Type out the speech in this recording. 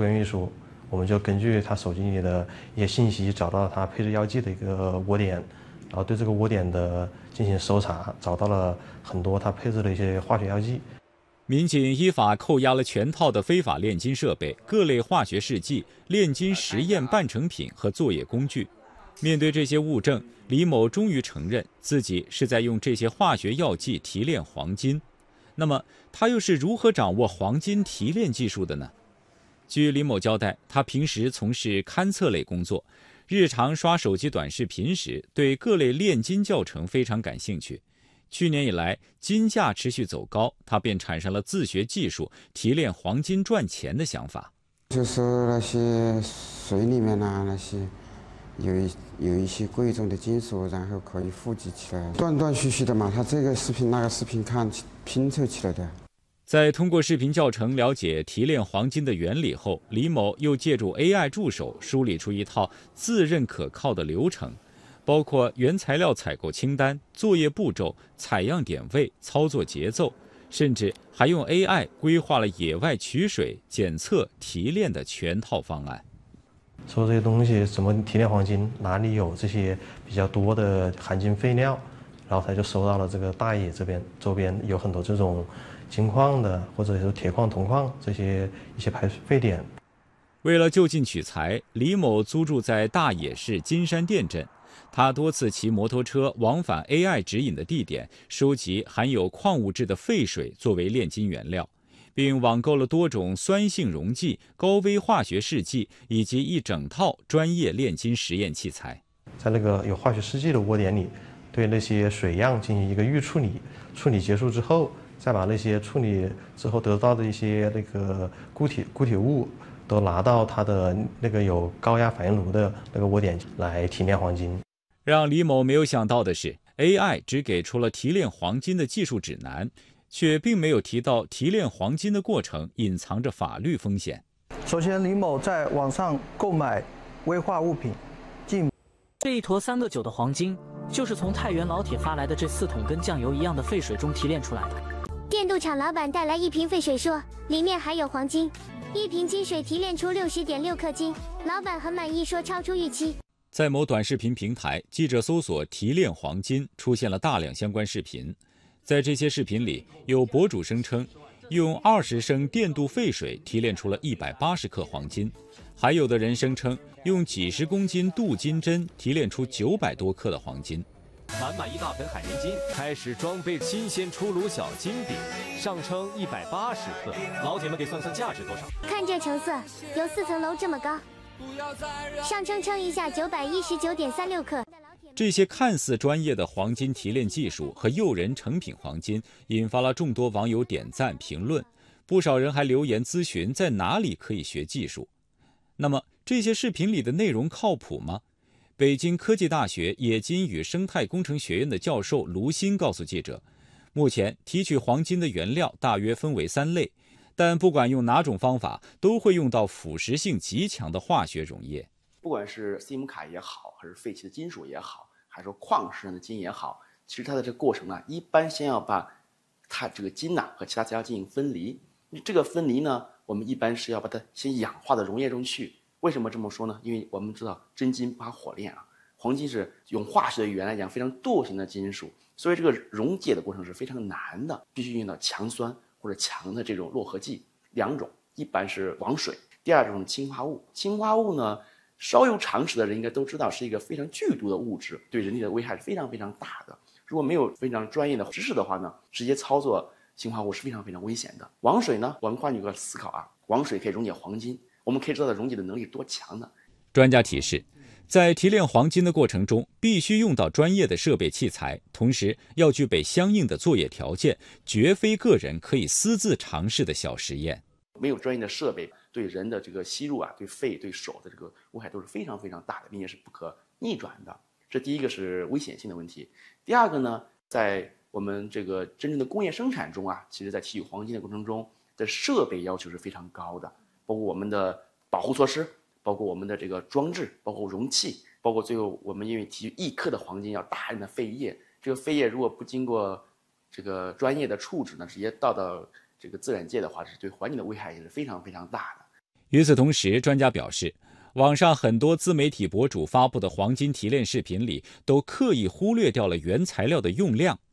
不愿意说。我们就根据他手机里的一些信息，找到他配置药剂的一个窝点，然后对这个窝点的进行搜查，找到了很多他配置的一些化学药剂。 民警依法扣押了全套的非法炼金设备、各类化学试剂、炼金实验半成品和作业工具。面对这些物证，李某终于承认自己是在用这些化学药剂提炼黄金。那么，他又是如何掌握黄金提炼技术的呢？据李某交代，他平时从事勘测类工作，日常刷手机短视频时，对各类炼金教程非常感兴趣。去年以来，金价持续走高，他便产生了自学技术、提炼黄金赚钱的想法。 就是那些水里面那些有一些贵重的金属，然后可以富集起来，断断续续的嘛，他这个视频那个视频看拼凑起来的。 在通过视频教程了解提炼黄金的原理后，李某又借助 AI 助手梳理出一套自认可靠的流程，包括原材料采购清单、作业步骤、采样点位、操作节奏，甚至还用 AI 规划了野外取水、检测、提炼的全套方案。 说这些东西怎么提炼黄金，哪里有这些比较多的含金废料，然后他就搜到了这个大冶这边周边有很多这种金矿的，或者是铁矿、铜矿这些一些排废点。 为了就近取材，李某租住在大冶市金山店镇。他多次骑摩托车往返 AI 指引的地点，收集含有矿物质的废水作为炼金原料，并网购了多种酸性溶剂、高危化学试剂以及一整套专业炼金实验器材。 在那个有化学试剂的窝点里，对那些水样进行一个预处理，处理结束之后，再把那些处理之后得到的一些那个固体物都拿到它的那个有高压反应炉的那个窝点来提炼黄金。 让李某没有想到的是， AI 只给出了提炼黄金的技术指南，却并没有提到提炼黄金的过程隐藏着法律风险。 首先，李某在网上购买危化物品， 这一坨3个9的黄金，就是从太原老铁发来的这4桶跟酱油一样的废水中提炼出来的。 电镀厂老板带来1瓶废水说，里面还有黄金，1瓶金水提炼出60.6克金，老板很满意，说超出预期。 在某短视频平台，记者搜索提炼黄金，出现了大量相关视频。在这些视频里，有博主声称用20升电镀废水提炼出了180克黄金，还有的人声称用几十公斤镀金针提炼出900多克的黄金。 满满一大盆海绵金，开始装备新鲜出炉小金饼，上称180克。老铁们给算算价值多少？ 看这成色，有4层楼这么高。上称一下919.36克。 这些看似专业的黄金提炼技术和诱人成品黄金，引发了众多网友点赞评论，不少人还留言咨询在哪里可以学技术。那么这些视频里的内容靠谱吗？北京科技大学冶金与生态工程学院的教授卢鑫告诉记者，目前提取黄金的原料大约分为3类，但不管用哪种方法，都会用到腐蚀性极强的化学溶液。 不管是 SIM 卡也好，还是废弃的金属也好，还是说矿石上的金也好，其实它的这个过程呢，一般先要把它这个金和其他材料进行分离。这个分离呢，我们一般是要把它先氧化到溶液中去。为什么这么说呢？因为我们知道真金不怕火炼啊，黄金是用化学的语言来讲非常惰性的金属，所以这个溶解的过程是非常难的，必须用到强酸或者强的这种络合剂2种，一般是王水，第二种氰化物。氰化物呢，稍有常识的人应该都知道是一个非常剧毒的物质，对人体的危害是非常非常大的。如果没有非常专业的知识的话呢，直接操作氰化物是非常非常危险的。王水呢，我们换一个思考啊，王水可以溶解黄金，我们可以知道它溶解的能力多强呢？ 专家提示，在提炼黄金的过程中，必须用到专业的设备器材，同时要具备相应的作业条件，绝非个人可以私自尝试的小实验。 没有专业的设备，对人的这个吸入啊，对肺、对手的这个危害都是非常非常大的，并且是不可逆转的。这第一个是危险性的问题。第二个呢，在我们这个真正的工业生产中啊，其实在提取黄金的过程中的设备要求是非常高的，包括我们的保护措施，包括我们的这个装置，包括容器，包括最后我们因为提取1克的黄金要大量的废液，这个废液如果不经过这个专业的处置呢，直接倒到这个自然界的话，是对环境的危害也是非常非常大的。 与此同时，专家表示，网上很多自媒体博主发布的黄金提炼视频里，都刻意忽略掉了原材料的用量。